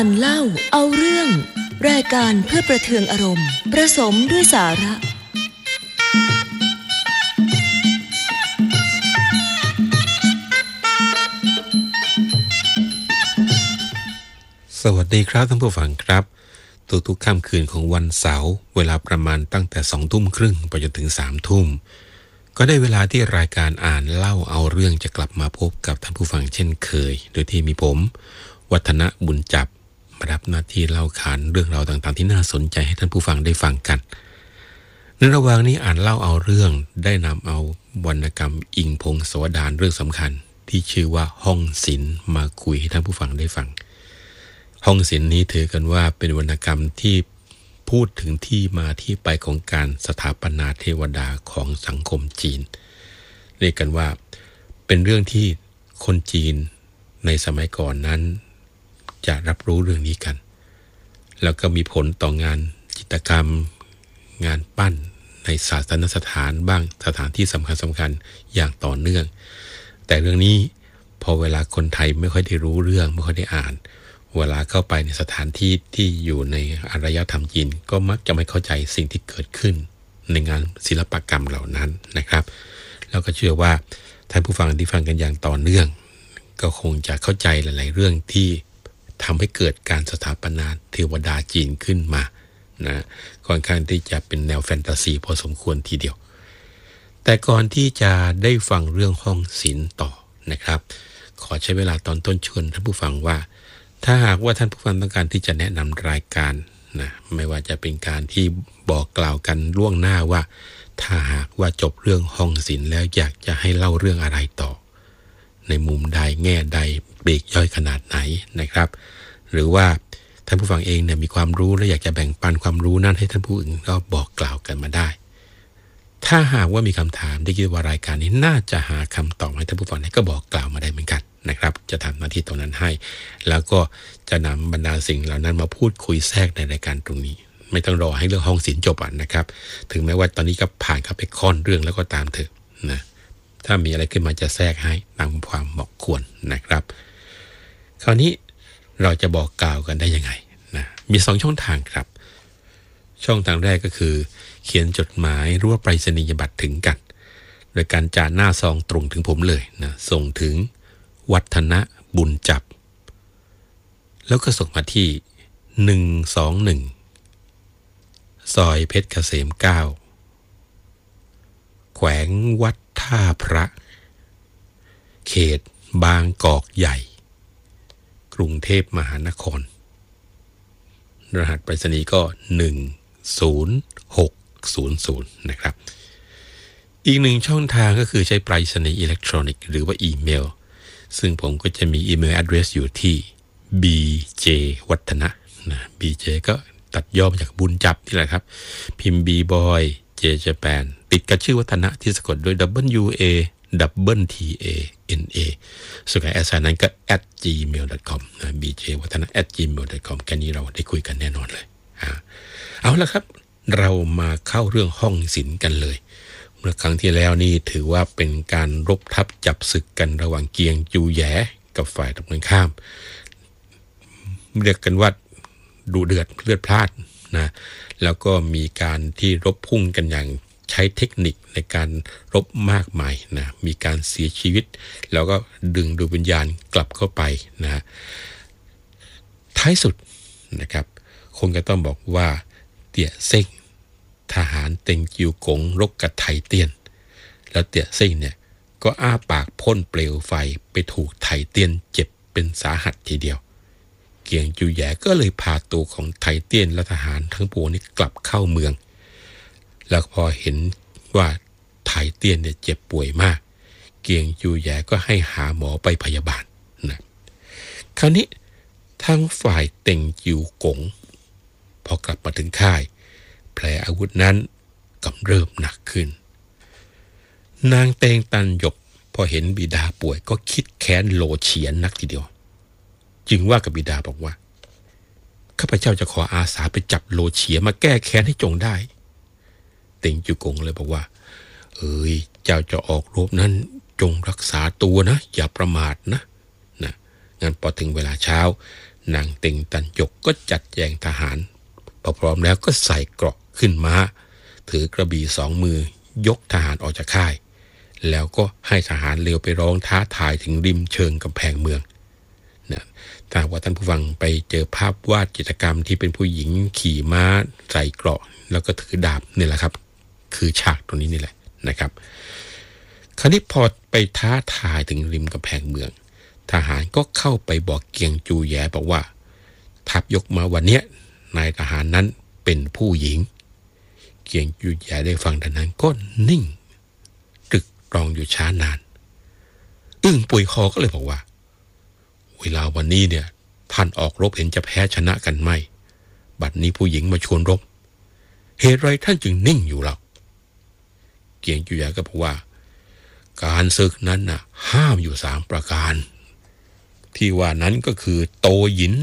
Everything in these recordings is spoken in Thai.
เล่าเอาเรื่องรายการเพื่อประเทืองอารมณ์ผสมด้วยสาระสวัสดีครับท่านผู้ฟังครับทุกค่ำคืนของวันเสาร์เวลาประมาณตั้งแต่20:30ไปจนถึง3:00ก็ได้เวลาที่รายการอ่านเล่าเอาเรื่องจะกลับมาพบกับท่านผู้ฟังเช่นเคยโดยที่มีผมวัฒนบุญจับมารับหน้าที่เล่าขานเรื่องราวต่างๆที่น่าสนใจให้ท่านผู้ฟังได้ฟังกันในระหว่างนี้อ่านเล่าเอาเรื่องได้นำเอาวรรณกรรมอิงพงศาวดารเรื่องสำคัญที่ชื่อว่าห้องศิลป์มาคุยให้ท่านผู้ฟังได้ฟังห้องศิลป์นี้ถือกันว่าเป็นวรรณกรรมที่พูดถึงที่มาที่ไปของการสถาปนาเทวดาของสังคมจีนเรียกกันว่าเป็นเรื่องที่คนจีนในสมัยก่อนนั้นจะรับรู้เรื่องนี้กันแล้วก็มีผลต่องานจิตรกรรมงานปั้นในศาสนสถานบ้างสถานที่สำคัญอย่างต่อเนื่องแต่เรื่องนี้พอเวลาคนไทยไม่ค่อยได้รู้เรื่องไม่ค่อยได้อ่านเวลาเข้าไปในสถานที่ที่อยู่ในอารยธรรมจีนก็มักจะไม่เข้าใจสิ่งที่เกิดขึ้นในงานศิลปกรรมเหล่านั้นนะครับแล้วก็เชื่อว่าท่านผู้ฟังที่ฟังกันอย่างต่อเนื่องก็คงจะเข้าใจหลายๆเรื่องที่ทำให้เกิดการสถาปนาเทวดาจีนขึ้นมานะค่อนข้างที่จะเป็นแนวแฟนตาซีพอสมควรทีเดียวแต่ก่อนที่จะได้ฟังเรื่องห้องศิลป์ต่อนะครับขอใช้เวลาตอนต้นชวนท่านผู้ฟังว่าถ้าหากว่าท่านผู้ฟังต้องการที่จะแนะนำรายการนะไม่ว่าจะเป็นการที่บอกกล่าวกันล่วงหน้าว่าถ้าหากว่าจบเรื่องห้องศิลป์แล้วอยากจะให้เล่าเรื่องอะไรต่อในมุมใดแง่ใดปลีกย่อยขนาดไหนนะครับหรือว่าท่านผู้ฟังเองเนี่ยมีความรู้และอยากจะแบ่งปันความรู้นั้นให้ท่านผู้อื่นก็บอกกล่าวกันมาได้ถ้าหากว่ามีคำถามที่คิดว่ารายการนี้น่าจะหาคำตอบให้ท่านผู้ฟังได้ก็บอกกล่าวมาได้เหมือนกันนะครับจะทำหน้าที่ตรงนั้นให้แล้วก็จะนำบรรดาสิ่งเหล่านั้นมาพูดคุยแทรกในรายการตรงนี้ไม่ต้องรอให้เรื่องห้องศิลป์จบนะครับถึงแม้ว่าตอนนี้ก็ผ่านเข้าไปค่อนเรื่องแล้วก็ตามเถอะนะถ้ามีอะไรขึ้นมาจะแทรกให้ตามความเหมาะควรนะครับคราวนี้เราจะบอกกล่าวกันได้ยังไงนะมี2ช่องทางครับช่องทางแรกก็คือเขียนจดหมายหรือว่าไปรษณียบัตรถึงกันโดยการจาหน้าซองตรงถึงผมเลยนะส่งถึงวัฒนบุญจับแล้วก็ส่งมาที่121ซอยเพชรเกษม9แขวงวัดท่าพระเขตบางกอกใหญ่กรุงเทพมหานครรหัสไปรษณีย์ก็10600นะครับอีกหนึ่งช่องทางก็คือใช้ไปรษณีย์อิเล็กทรอนิกส์หรือว่าอีเมลซึ่งผมก็จะมีอีเมล address อยู่ที่ bj วัฒนะนะ bj ก็ตัดย่อมาจากบุญจับนี่แหละครับพิมพ์ bboy j japan ติดกับชื่อวัฒนะที่สะกดด้วย WATANA ส่วนแอสไซน์นั้นก็ @gmail.com นะ bj วัฒนะ @gmail.com แค่นี้เราได้คุยกันแน่นอนเลยเอาละครับเรามาเข้าเรื่องห้องศิลป์กันเลยเมื่อครั้งที่แล้วนี่ถือว่าเป็นการรบทับจับศึกกันระหว่างเกียงจูแหยกับฝ่ายตรงกันข้ามเรียกกันว่าดุเดือดเลือดพล่านนะแล้วก็มีการที่รบพุ่งกันอย่างใช้เทคนิคในการรบมากมายนะมีการเสียชีวิตแล้วก็ดึงดวงวิญญาณกลับเข้าไปนะท้ายสุดนะครับคงจะต้องบอกว่าเตี่ยเซ้งทหารเต็งจิวกงรบกับไถเตี้ยนแล้วเตี่ยเซ้งเนี่ยก็อ้าปากพ่นเปลวไฟไปถูกไถเตี้ยนเจ็บเป็นสาหัสทีเดียวเกียงจูแหยก็เลยพาตัวของไถเตี้ยนและทหารทั้งปวงนี้กลับเข้าเมืองแล้วพอเห็นว่าไถเตี้ยนเนี่ยเจ็บป่วยมากเกียงจูแหยก็ให้หาหมอไปพยาบาลนะคราวนี้ทั้งฝ่ายเต็งจิวกงพอกลับมาถึงค่ายแผลอาวุธนั้นกำเริบหนักขึ้นนางเตงตันหยกพอเห็นบิดาป่วยก็คิดแค้นโลเฉียนนักทีเดียวจึงว่ากับบิดาบอกว่าข้าพเจ้าจะขออาสาไปจับโลเฉียมาแก้แค้นให้จงได้เต็งจิวกงเลยบอกว่าเจ้าจะออกรบนั้นจงรักษาตัวนะอย่าประมาทนะงั้นพอถึงเวลาเช้านางเต็งตันหยกก็จัดแจงทหารพอพร้อมแล้วก็ใส่เกราะขึ้นม้าถือกระบี่2 มือยกทหารออกจากค่ายแล้วก็ให้ทหารเร็วไปร้องท้าทายถึงริมเชิงกำแพงเมืองนะถ้าว่าท่านผู้ฟังไปเจอภาพวาดจิตรกรรมที่เป็นผู้หญิงขี่ม้าใส่เกราะแล้วก็ถือดาบนี่แหละครับคือฉากตรงนี้นี่แหละนะครับคราวนี้พอไปท้าทายถึงริมกำแพงเมืองทหารก็เข้าไปบอกเกียงจูแยบอกว่าทัพยกมาวันเนี้ยนายทหารนั้นเป็นผู้หญิงเกียงจูแยได้ฟังดังนั้นก็นิ่งตรึกตรองอยู่ช้านานอึ้งป่วยคอก็เลยบอกว่าเวลาวันนี้เนี่ยท่านออกรบเห็นจะแพ้ชนะกันไหมบัดนี้ผู้หญิงมาชวนรบเหตุไรท่านจึงนิ่งอยู่เล่าเกียงจูแยก็บอกว่าการศึกนั้นน่ะห้ามอยู่3 ประการที่ว่านั้นก็คือโตหยิน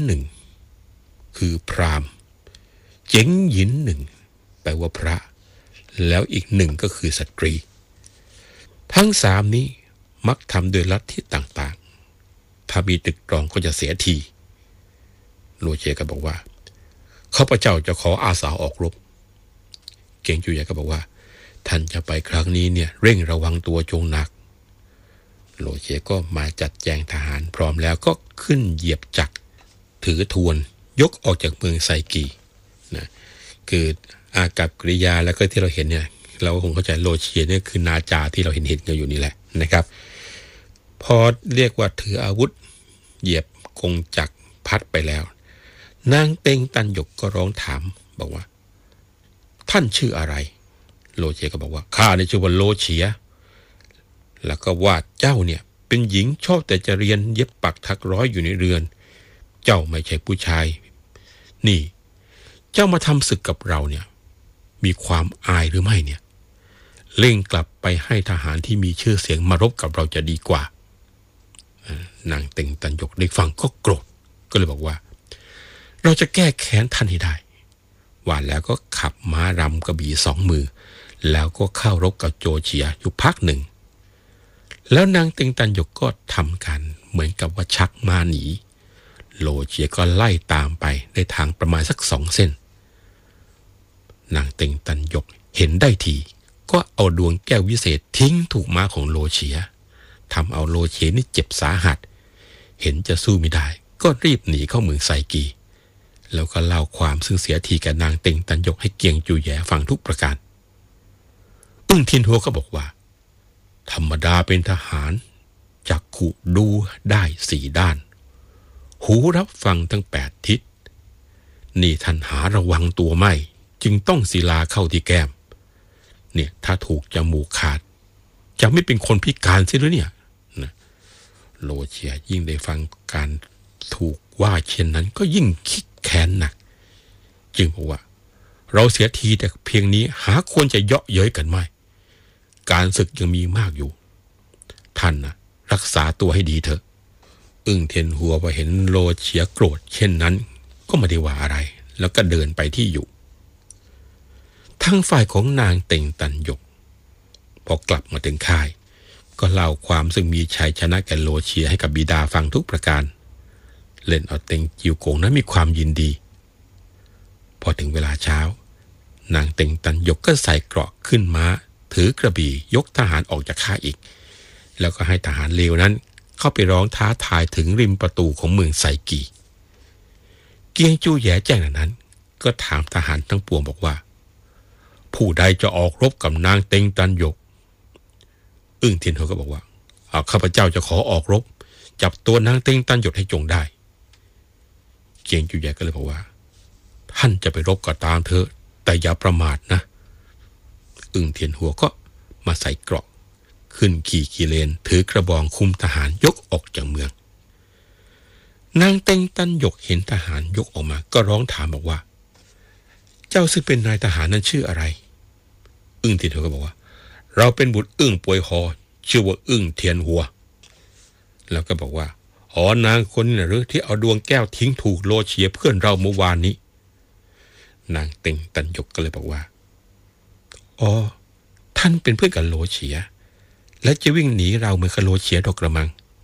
1คือพราหมณ์เจ๋งหยิน1แปลว่าพระแล้วอีก1ก็คือสตรีทั้ง3นี้มักทำโดยลัทธิต่างๆถ้ามีตึกตรองก็จะเสียทีโลเจก็บอกว่าข้าพเจ้าจะขออาสาออกรบเกียงจูแยก็บอกว่าท่านจะไปครั้งนี้เนี่ยเร่งระวังตัวจงหนักโลเจก็มาจัดแจงทหารพร้อมแล้วก็ขึ้นเหยียบจักรถือทวนยกออกจากเมืองไซกีนะคืออากับกริยาแล้วก็ที่เราเห็นเนี่ยเราคงเข้าใจโลเจเนี่ยคือนาจาที่เราเห็นกันอยู่นี่แหละนะครับพอเรียกว่าถืออาวุธเหยียบกงจักรพัดไปแล้วนางเต็งตันหยกก็ร้องถามบอกว่าท่านชื่ออะไรโลเจก็บอกว่าข้าในชื่อว่าโลเฉียแล้วก็ว่าเจ้าเนี่ยเป็นหญิงชอบแต่จะเรียนเย็บปักถักร้อยอยู่ในเรือนเจ้าไม่ใช่ผู้ชายนี่เจ้ามาทำศึกกับเราเนี่ยมีความอายหรือไม่เนี่ยเร่งกลับไปให้ทหารที่มีชื่อเสียงมารบกับเราจะดีกว่านางเต็งตันหยกได้ฟังก็โกรธก็เลยบอกว่าเราจะแก้แค้นท่านให้ได้ว่าแล้วก็ขับม้ารำกระบี่2 มือแล้วก็เข้ารบกับโจเฉียอยู่พักหนึ่งแล้วนางเต็งตันหยกก็ทำกันเหมือนกับว่าชักม้าหนีโลเฉียก็ไล่ตามไปในทางประมาณสัก2 เส้นนางเต็งตันหยกเห็นได้ทีก็เอาดวงแก้ววิเศษทิ้งถูกม้าของโลเฉียทำเอาโลเฉียนี่เจ็บสาหัสเห็นจะสู้ไม่ได้ก็รีบหนีเข้าเมืองไซกีแล้วก็เล่าความซึ่งเสียทีกับนางเต็งตันหยกให้เกียงจูแยฟังทุกประการอึ้งเทียนหัวก็บอกว่าธรรมดาเป็นทหารจักขุดูได้4 ด้านหูรับฟังทั้ง8 ทิศนี่ท่านหาระวังตัวไม่จึงต้องศิลาเข้าที่แก้มเนี่ยถ้าถูกจมูกขาดจะไม่เป็นคนพิการใช่หรือเนี่ยนะโลเฉียยิ่งได้ฟังการถูกว่าเช่นนั้นก็ยิ่งคิดแค้นหนักจึงบอกว่าเราเสียทีแต่เพียงนี้หาควรจะเยาะเย้ยกันไม่การศึกยังมีมากอยู่ท่านนะรักษาตัวให้ดีเถอะอึ้งเทียนหัวพอเห็นโลเฉียโกรธเช่นนั้นก็ไม่ได้ว่าอะไรแล้วก็เดินไปที่อยู่ทั้งฝ่ายของนางเต็งตันหยกพอกลับมาถึงค่ายก็เล่าความซึ่งมีชัยชนะแก่โลเฉียให้กับบิดาฟังทุกประการเล่นเอาเต็งจิวโกงนั้นมีความยินดีพอถึงเวลาเช้านางเต็งตันหยกก็ใส่เกราะขึ้นม้าถือกระบี่ยกทหารออกจากค่ายอีกแล้วก็ให้ทหารเลวนั้นเข้าไปร้องท้าทายถึงริมประตูของเมืองไซกีเกียงจูแยแจ้งนั้นก็ถามทหารทั้งปวงบอกว่าผู้ใดจะออกรบกับนางเต็งตันหยกอึ้งเทียนหัวก็บอกว่าข้าพเจ้าจะขอออกรบจับตัวนางเต็งตันหยกให้จงได้เกียงจูแยก็เลยบอกว่าท่านจะไปรบก็ตามเถอะแต่อย่าประมาทนะอึ้งเทียนหัวก็มาใส่เกราะขึ้นขี่กิเลนถือกระบองคุมทหารยกออกจากเมืองนางเต็งตันหยกเห็นทหารยกออกมาก็ร้องถามบอกว่าเจ้าซึ่งเป็นนายทหารนั้นชื่ออะไรอึ้งเทียนหัวก็บอกว่าเราเป็นบุตรอึ้งป่วยคอชื่อว่าอึ้งเทียนหัวแล้วก็บอกว่านางคนนี้หรือที่เอาดวงแก้วทิ้งถูกโลเฉียเพื่อนเราเมื่อวานนี้นางเต็งตันหยกก็เลยบอกว่าท่านเป็นเพื่อนกับโลเฉียและจะวิ่งหนีเราเหมือนกับโลเฉียดอกกระมัง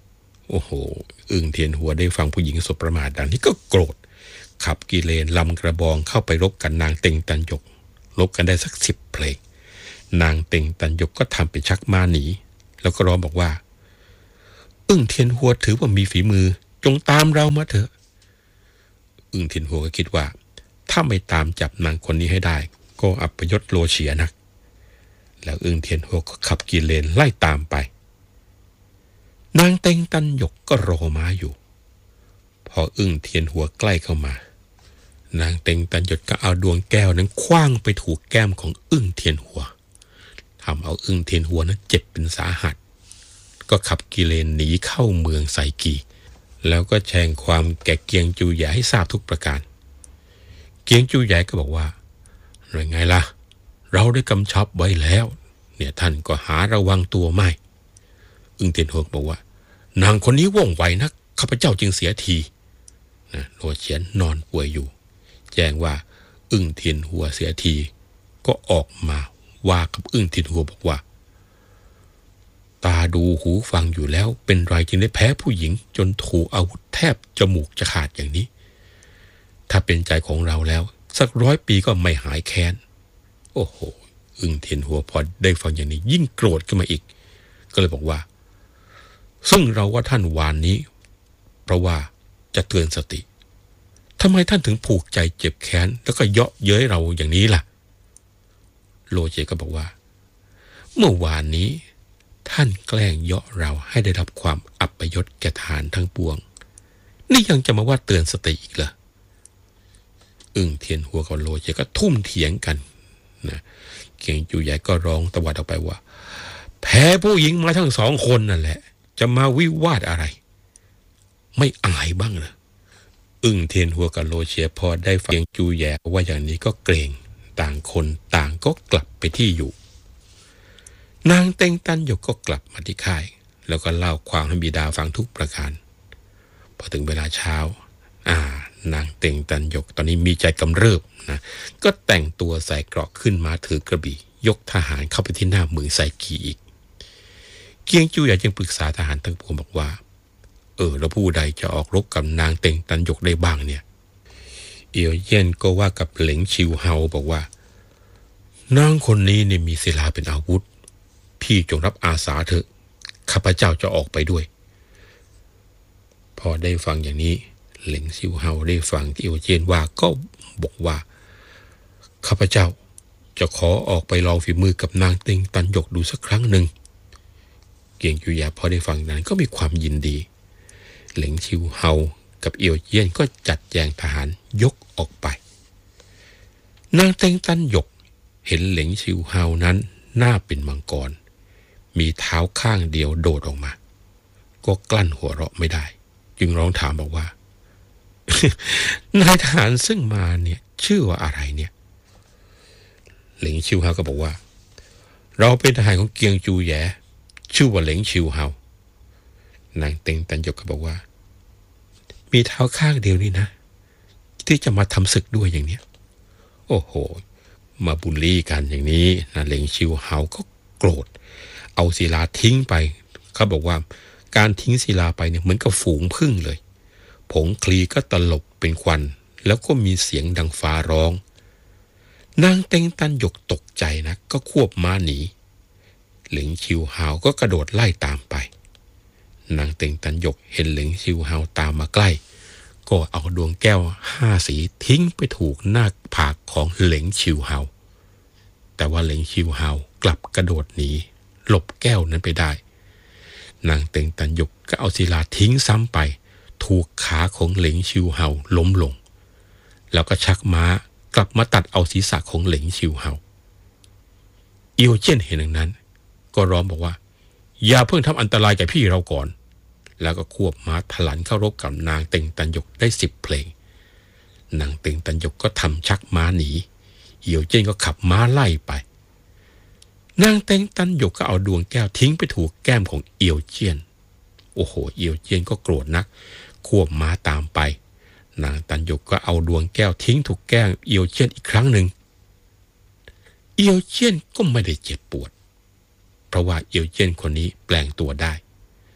โอ้โหอึ่งเทียนหัวได้ฟังผู้หญิงสบประมาทดังนี้ก็โกรธขับกิเลนลำกระบองเข้าไปรบกันนางเต็งตันหยกรบกันได้สัก10 เพลงนางเต็งตันหยกก็ทำเป็นชักม้าหนีแล้วก็ร้องบอกว่าอึ่งเทียนหัวถือว่ามีฝีมือจงตามเรามาเถอะอึ่งเทียนหัวก็คิดว่าถ้าไม่ตามจับนางคนนี้ให้ได้ก็อัปยศโลเฉียนักแล้วอึ่งเทียนหัวก็ขับกิเลนไล่ตามไปนางเต็งตันหยกก็รอม้าอยู่พออึ่งเทียนหัวใกล้เข้ามานางเต็งตันหยกก็เอาดวงแก้วนั้นขว้างไปถูกแก้มของอึ่งเทียนหัวทำเอาอึ่งเทียนหัวนั้นเจ็บเป็นสาหัสก็ขับกิเลนหนีเข้าเมืองไซกีแล้วก็แจ้งความแก่เกียงจูใหญ่ให้ทราบทุกประการเกียงจูใหญ่ก็บอกว่าไงล่ะเราได้กำชับไว้แล้วเนี่ยท่านก็หาระวังตัวไม่อึ่งเทียนหัวบอกว่านางคนนี้ว่องไวนักข้าพเจ้าจึงเสียทีนะโลเฉียนนอนป่วยอยู่แจ้งว่าอึ่งเทียนหัวเสียทีก็ออกมาว่ากับอึ่งเทียนหัวบอกว่าตาดูหูฟังอยู่แล้วเป็นไรจึงได้แพ้ผู้หญิงจนถูกอาวุธแทบจมูกจะขาดอย่างนี้ถ้าเป็นใจของเราแล้วสัก100 ปีก็ไม่หายแค้นโอ้โหอึ่งเทียนหัวพอได้ฟังอย่างนี้ยิ่งโกรธขึ้นมาอีกก็เลยบอกว่าซึ่งเราว่าท่านวานนี้เพราะว่าจะเตือนสติทำไมท่านถึงผูกใจเจ็บแค้นแล้วก็เยาะเย้ยเราอย่างนี้ล่ะโลเจก็บอกว่าเมื่อวานนี้ท่านแกล้งเยาะเราให้ได้รับความอัปยศแก่ทหารทั้งปวงนี่ยังจะมาว่าเตือนสติอีกเหรออึ่งเทียนหัวกับโลเจก็ทุ่มเถียงกันนะเกียงจูใหญ่ก็ร้องตวาดออกไปว่าแพ้ผู้หญิงมาทั้ง2 คนนั่นแหละจะมาวิวาทอะไรไม่อายบ้างเหรออึ่งเทียนหัวกับโลเชียพอได้ฟังเกียงจูแย่ว่าอย่างนี้ก็เกรงต่างคนต่างก็กลับไปที่อยู่นางเต็งตันหยกก็กลับมาที่ค่ายแล้วก็เล่าความให้บิดาฟังทุกประการพอถึงเวลาเช้านางเต็งตันหยกตอนนี้มีใจกำเริบนะก็แต่งตัวใส่เกราะขึ้นมาถือกระบี่ยกทหารเข้าไปที่หน้าเมืองไซกีอีกเกียงจูใหญ่จึงปรึกษาทหารทั้งปวงบอกว่าแล้วผู้ใดจะออกรบกับนางเต็งตันหยกได้บ้างเนี่ยเอียวเย่นก็ว่ากับเหลงชิวเฮาบอกว่านางคนนี้เนี่ยมีศิลาเป็นอาวุธพี่จงรับอาสาเถอะข้าพเจ้าจะออกไปด้วยพอได้ฟังอย่างนี้เหลงชิวเฮาได้ฟังที่เอียวเย่นว่าก็บอกว่าข้าพเจ้าจะขอออกไปลองฝีมือกับนางเต็งตันหยกดูสักครั้งหนึ่งเกียงจูแย่พอได้ฟังนั้นก็มีความยินดีเหลงชิวเฮากับเอียวเยี่ยนก็จัดแจงทหารยกออกไปนางเต็งตันหยกเห็นเหลงชิวเฮานั้นหน้าเป็นมังกรมีเท้าข้างเดียวโดดออกมาก็กลั้นหัวเราะไม่ได้จึงร้องถามบอกว่า นายทหารซึ่งมาเนี่ยชื่อว่าอะไรเนี่ยเหลงชิวเฮาก็บอกว่าเราเป็นทหารของเกียงจูแย่ชื่อว่าเหลงชิวเฮานางเต็งตันหยกก็บอกว่ามีเท้าข้างเดียวนี่นะที่จะมาทำศึกด้วยอย่างเนี้ยโอ้โหมาบูลลี่กันอย่างนี้นะเหลงชิวเฮาก็โกรธเอาศิลาทิ้งไปเขาบอกว่าการทิ้งศิลาไปเนี่ยเหมือนกับฝูงผึ้งเลยผงคลีก็ตลบเป็นควันแล้วก็มีเสียงดังฟ้าร้องนางเต็งตันหยกตกใจนะก็ควบม้าหนีเหลงชิวเฮาก็กระโดดไล่ตามไปนางเต็งตันหยกเห็นเหลงชิวเฮาตามมาใกล้ก็เอาดวงแก้ว5 สีทิ้งไปถูกหน้าผากของเหลงชิวเฮาแต่ว่าเหลงชิวเฮากลับกระโดดหนีหลบแก้วนั้นไปได้นางเต็งตันหยกก็เอาศิลาทิ้งซ้ำไปถูกขาของเหลงชิวเฮาล้มลงแล้วก็ชักม้ากลับมาตัดเอาศีรษะของเหลงชิวเฮาเอียวเจี้ยนเห็นดังนั้นก็ร้องบอกว่าอย่าเพิ่งทำอันตรายแก่พี่เราก่อนแล้วก็ควบม้าถลันเข้ารบกับนางเต็งตันหยกได้10 เพลงนางเต็งตันหยกก็ทำชักม้าหนีเอียวเจี้ยนก็ขับม้าไล่ไปนางเต็งตันหยกก็เอาดวงแก้วทิ้งไปถูกแก้มของเอียวเจี้ยนโอ้โหเอียวเจี้ยนก็โกรธนักควบม้าตามไปนางตันหยกก็เอาดวงแก้วทิ้งถูกแก้มเอียวเจี้ยนอีกครั้งหนึ่งเอียวเจี้ยนก็ไม่ได้เจ็บปวดเพราะว่าเอียวเจี้ยนคนนี้แปลงตัวได้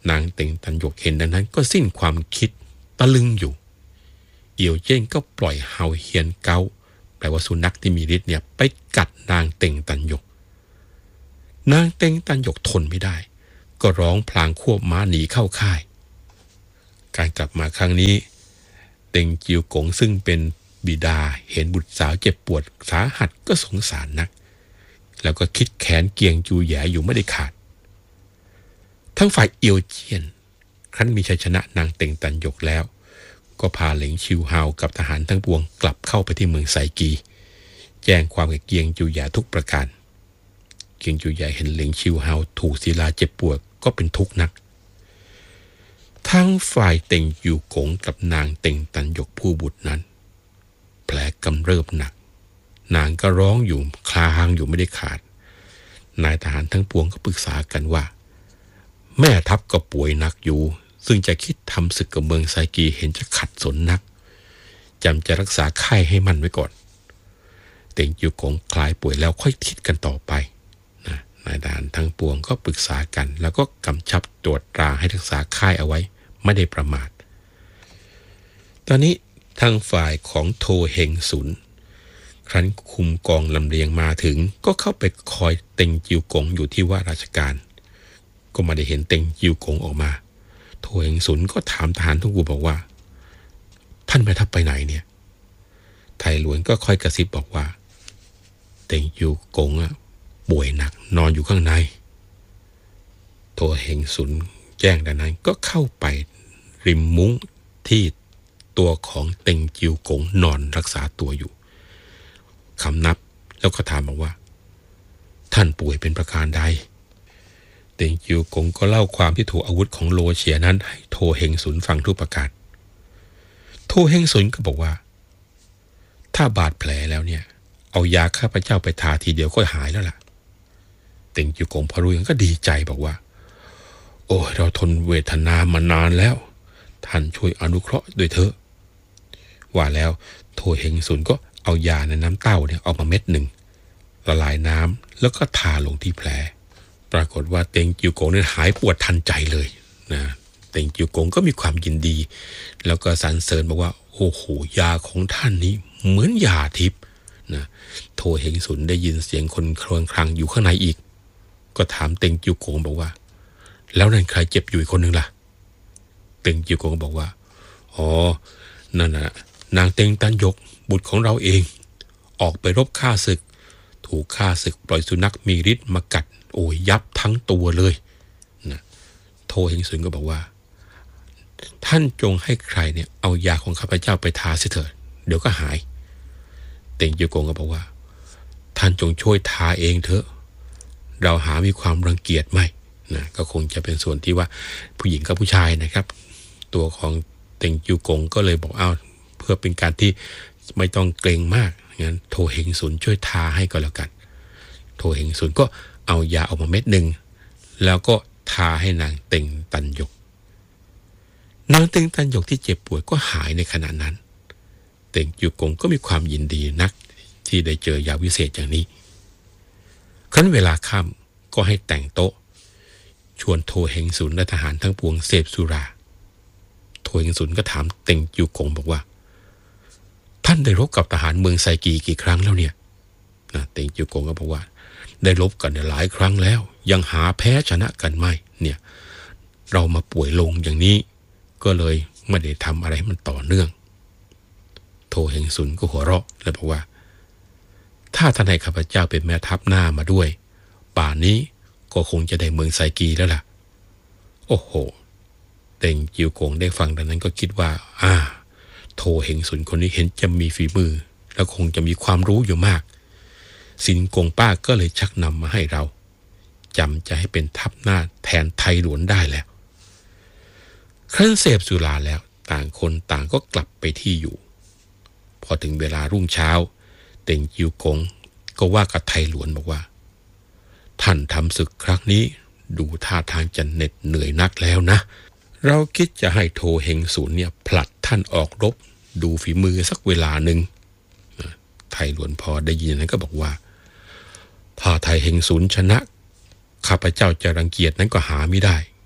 นางเต็งตันหยกเห็นดังนั้นก็สิ้นความคิดตะลึงอยู่เอี่ยวเจี้ยนก็ปล่อยเห่าเฮียนเกาแปลว่าสุนัขที่มีฤทธิ์เนี่ยไปกัดนางเต็งตันหยกนางเต็งตันหยกทนไม่ได้ก็ร้องพลางควบม้าหนีเข้าค่ายการกลับมาครั้งนี้เต็งจิวกงซึ่งเป็นบิดาเห็นบุตรสาวเจ็บปวดสาหัสก็สงสารนักแล้วก็คิดแขนเกียงจูแหย่อยู่ไม่ได้ขาดทั้งฝ่ายเอียวเจียนครั้นมีชัยชนะนางเต็งตันหยกแล้วก็พาเหลิงชิวฮาวกับทหารทั้งปวงกลับเข้าไปที่เมืองไซกีแจ้งความกับเกียงจูแหย่ทุกประการเกียงจูแหย่เห็นเหลิงชิวฮาวถูกศิลาเจ็บปวดก็เป็นทุกข์นักทั้งฝ่ายเต็งยูกงกับนางเต็งตันหยกผู้บุตรนั้นแผลกำเริบหนักนางก็ร้องอยู่คลางอยู่ไม่ได้ขาดนายทหารทั้งปวงก็ปรึกษากันว่าแม่ทัพก็ป่วยหนักอยู่ซึ่งจะคิดทำศึกกับเมืองไซกีเห็นจะขัดสนนักจำจะรักษาไข้ให้มั่นไว้ก่อนเต็งยูกงคลายป่วยแล้วค่อยคิดกันต่อไปนายทหารทั้งปวงก็ปรึกษากันแล้วก็กำชับตรวจตราให้รักษาค่ายเอาไว้ไม่ได้ประมาทตอนนี้ทางฝ่ายของโทเฮงสุนครั้นคุมกองลำเลียงมาถึงก็เข้าไปคอยเต็งจิวกงอยู่ที่ว่าราชการก็ไม่ได้เห็นเต็งจิวกงออกมาโทเฮงสุนก็ถามทหารทุกคนบอกว่าท่านแม่ทัพไปไหนเนี่ยไทหลวนก็ค่อยกระซิบบอกว่าเต็งจิวกงป่วยหนักนอนอยู่ข้างในโทเฮงสุนแจ้งดังนั้นก็เข้าไปริมมุ้งที่ตัวของเต็งจิวกงนอนรักษาตัวอยู่คำนับแล้วก็ถามบอกว่าท่านป่วยเป็นประการใดเต็งจิวกงก็เล่าความที่ถูกอาวุธของโลเฉียนั้นให้โทเฮงสุนฟังทุกประการโทเฮงสุนก็บอกว่าถ้าบาดแผลแล้วเนี่ยเอายาข้าพเจ้าไปทาทีเดียวก็หายแล้วล่ะเต็งจิวกงพอรู้อย่างก็ดีใจบอกว่าโอ้เราทนเวทนามานานแล้วท่านช่วยอนุเคราะห์ด้วยเถอะว่าแล้วโทเฮงสุนก็เอายาในน้ำเต้าเนี่ยออกมาเม็ดหนึ่งละลายน้ำแล้วก็ทาลงที่แผลปรากฏว่าเต็งจิวกงเนี่ยหายปวดทันใจเลยนะเต็งจิวกงก็มีความยินดีแล้วก็สรรเสริญบอกว่าโอ้โหยาของท่านนี้เหมือนยาทิพย์นะโทเฮงสุนได้ยินเสียงคนครวญครางอยู่ข้างในอีกก็ถามเต็งจิวกงบอกว่าแล้วนั่นใครเจ็บอยู่อีกคนนึงล่ะเต็งจิวกงก็บอกว่าอ๋อนั่นน่ะนางเต็งตันหยกบุตรของเราเองออกไปรบฆ่าศึกถูกฆ่าศึกปล่อยสุนัขมีฤทธิ์มากัดโอ้ยยับทั้งตัวเลยนะโทเฮงสุนก็บอกว่าท่านจงให้ใครเนี่ยเอายาของข้าพเจ้าไปทาเสียเถิดเดี๋ยวก็หายเต็งจิวกงก็บอกว่าท่านจงช่วยทาเองเถอะเราหามีความรังเกียจไม่นะก็คงจะเป็นส่วนที่ว่าผู้หญิงกับผู้ชายนะครับตัวของเต็งจิวกงก็เลยบอกเพื่อเป็นการที่ไม่ต้องเกรงมากงั้นโทเฮงสุนช่วยทาให้ก็แล้วกันโทเฮงสุนก็เอายาออกมาเม็ดหนึ่งแล้วก็ทาให้นางเต็งตันหยกนางเต็งตันหยกที่เจ็บป่วยก็หายในขณะนั้นเต็งจิวกงก็มีความยินดีนักที่ได้เจอยาวิเศษอย่างนี้ครั้นเวลาค่ำก็ให้แต่งโต๊ะชวนโทเฮงสุนและทหารทั้งปวงเสพสุราโทเฮงสุนก็ถามเต็งจิวกงบอกว่าท่านได้รบกับทหารเมืองไซกีกี่ครั้งแล้วเนี่ยเต็งจิวกงก็บอกว่าได้รบกันหลายครั้งแล้วยังหาแพ้ชนะกันไม่เนี่ยเรามาป่วยลงอย่างนี้ก็เลยไม่ได้ทำอะไรให้มันต่อเนื่องโทเฮงสุนก็หัวเราะแล้วบอกว่าถ้าท่านให้ข้าพเจ้าเป็นแม่ทัพหน้ามาด้วยป่านนี้ก็คงจะได้เมืองไซกีแล้วล่ะโอ้โหเต็งจิวกงได้ฟังดังนั้นก็คิดว่าโทเฮงสุนคนนี้เห็นจะมีฝีมือแล้วคงจะมีความรู้อยู่มากสินกงป้าก็เลยชักนำมาให้เราจำจะให้เป็นทัพหน้าแทนไทหลวนได้แล้วครั้นเสพสุราแล้วต่างคนต่างก็กลับไปที่อยู่พอถึงเวลารุ่งเช้าเต็งจิวกงก็ว่ากับไทหลวนบอกว่าท่านทำศึกครั้งนี้ดูท่าทางจะเหน็ดเหนื่อยนักแล้วนะเราคิดจะให้โทเฮงสุนเนี่ยผลัดท่านออกรบดูฝีมือสักเวลาหนึ่งไทหลวนพอได้ยินนั้นก็บอกว่าถ้าไทเฮงสุนชนะข้าพเจ้าจะรังเกียจนั้นก็หาไม่ได้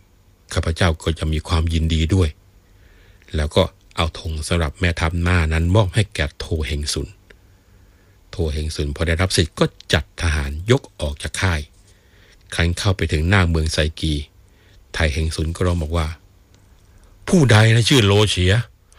ข้าพเจ้าก็จะมีความยินดีด้วยแล้วก็เอาธงสำหรับแม่ทัพหน้านั้นมอบให้แก่โทเฮงซุนโทเฮงซุนพอได้รับสิทธิ์ก็จัดทหารยกออกจากค่ายครั้นเข้าไปถึงหน้าเมืองไซกีไทเฮงซุนก็ร้องบอกว่าผู้ใดนะชื่อโลเฉีย